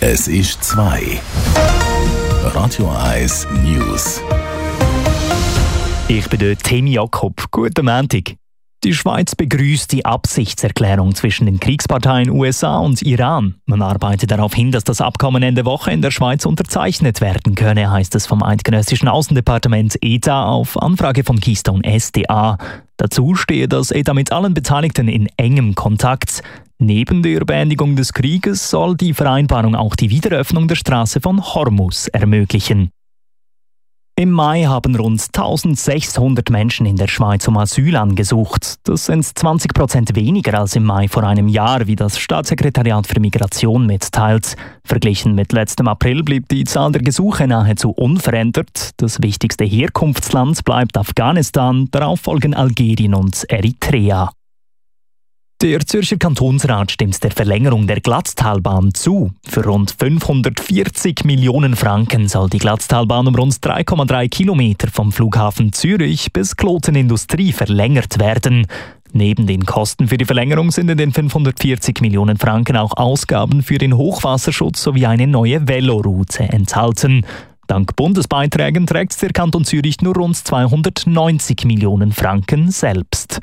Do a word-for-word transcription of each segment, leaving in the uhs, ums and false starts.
Es ist zwei. Radio eins News. Ich bin der Tim Jakob. Guten Montag. Die Schweiz begrüßt die Absichtserklärung zwischen den Kriegsparteien U S A und Iran. Man arbeitet darauf hin, dass das Abkommen Ende Woche in der Schweiz unterzeichnet werden könne, heißt es vom eidgenössischen Außendepartement E T A auf Anfrage von Keystone S D A. Dazu stehe das E T A mit allen Beteiligten in engem Kontakt. Neben der Beendigung des Krieges soll die Vereinbarung auch die Wiederöffnung der Straße von Hormuz ermöglichen. Im Mai haben rund eintausendsechshundert Menschen in der Schweiz um Asyl angesucht. Das sind zwanzig Prozent weniger als im Mai vor einem Jahr, wie das Staatssekretariat für Migration mitteilt. Verglichen mit letztem April blieb die Zahl der Gesuche nahezu unverändert. Das wichtigste Herkunftsland bleibt Afghanistan, darauf folgen Algerien und Eritrea. Der Zürcher Kantonsrat stimmt der Verlängerung der Glatztalbahn zu. Für rund fünfhundertvierzig Millionen Franken soll die Glatztalbahn um rund drei Komma drei Kilometer vom Flughafen Zürich bis Kloten Industrie verlängert werden. Neben den Kosten für die Verlängerung sind in den fünfhundertvierzig Millionen Franken auch Ausgaben für den Hochwasserschutz sowie eine neue Veloroute enthalten. Dank Bundesbeiträgen trägt der Kanton Zürich nur rund zweihundertneunzig Millionen Franken selbst.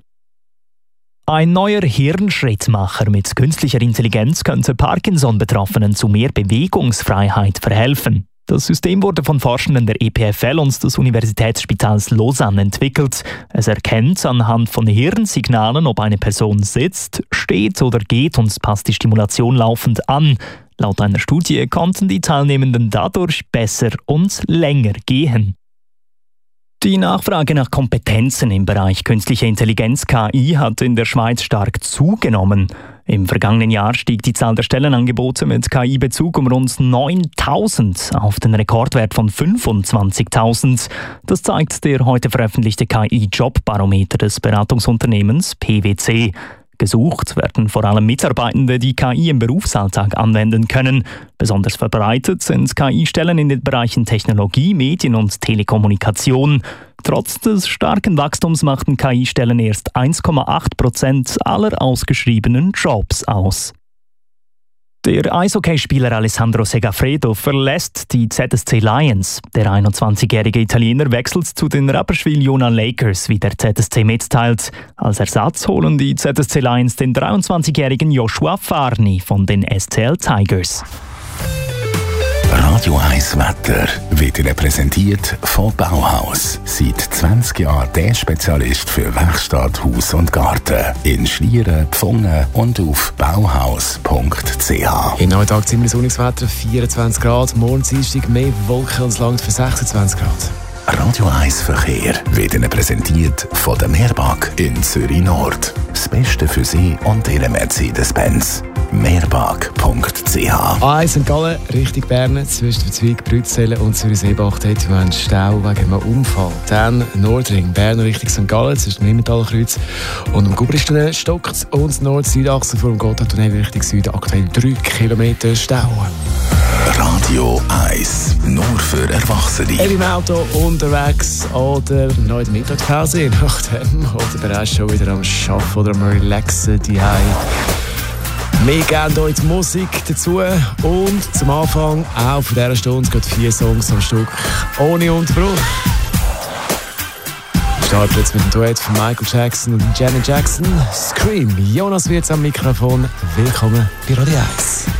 Ein neuer Hirnschrittmacher mit künstlicher Intelligenz könnte Parkinson-Betroffenen zu mehr Bewegungsfreiheit verhelfen. Das System wurde von Forschenden der E P F L und des Universitätsspitals Lausanne entwickelt. Es erkennt anhand von Hirnsignalen, ob eine Person sitzt, steht oder geht und passt die Stimulation laufend an. Laut einer Studie konnten die Teilnehmenden dadurch besser und länger gehen. Die Nachfrage nach Kompetenzen im Bereich künstliche Intelligenz K I hat in der Schweiz stark zugenommen. Im vergangenen Jahr stieg die Zahl der Stellenangebote mit K I-Bezug um rund neuntausend auf den Rekordwert von fünfundzwanzigtausend. Das zeigt der heute veröffentlichte K I-Jobbarometer des Beratungsunternehmens P W C. Gesucht werden vor allem Mitarbeitende, die K I im Berufsalltag anwenden können. Besonders verbreitet sind K I-Stellen in den Bereichen Technologie, Medien und Telekommunikation. Trotz des starken Wachstums machten K I-Stellen erst eins Komma acht Prozent aller ausgeschriebenen Jobs aus. Der Eishockeyspieler Alessandro Segafredo verlässt die Z S C Lions. Der einundzwanzigjährige Italiener wechselt zu den Rapperswil-Jona Lakers, wie der Z S C mitteilt. Als Ersatz holen die Z S C Lions den dreiundzwanzigjährigen Joshua Farni von den S C L Tigers. Radio eins Wetter wird Ihnen präsentiert von Bauhaus. Seit zwanzig Jahren der Spezialist für Werkstatt, Haus und Garten. In Schlieren, Pfungen und auf bauhaus punkt c h. Im neuen Tag ziemlich sonniges Wetter, vierundzwanzig Grad. Morgen Dienstag mehr Wolken und es langt für sechsundzwanzig Grad. Radio eins Verkehr wird Ihnen präsentiert von der Meerbag in Zürich Nord. Das Beste für Sie und Ihre Mercedes-Benz. meerbag punkt c h. A eins Sankt Gallen, Richtung Bern, zwischen Verzweig, Brützellen und Zürich-Seebach, dort wir einen Stau wegen einem Unfall. Dann Nordring, Bern Richtung Sankt Gallen, zwischen dem Emmentaler-Kreuz und dem Gubristunnel stockt und Nord-Süd-Achse vor dem Gotthardtunnel Richtung Süden aktuell drei Kilometer Stau. Radio eins, nur für Erwachsene. Eben im Auto unterwegs oder noch in der Mittagspause, je nachdem. Oder bereits schon wieder am Arbeiten oder am Relaxen die Wir geben euch die Musik dazu und zum Anfang auch von dieser Stunde geht vier Songs am Stück ohne Unterbruch. Wir starten jetzt mit dem Duett von Michael Jackson und Janet Jackson. Scream. Jonas Wirtz am Mikrofon. Willkommen bei Radio eins.